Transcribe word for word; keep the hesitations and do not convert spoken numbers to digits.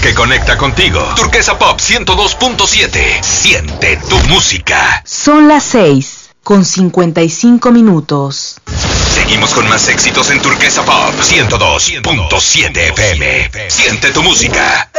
que conecta contigo. Turquesa Pop ciento dos punto siete. Siente tu música. Son las seis con cincuenta y cinco minutos. Seguimos con más éxitos en Turquesa Pop ciento dos punto siete F M. Siente tu música.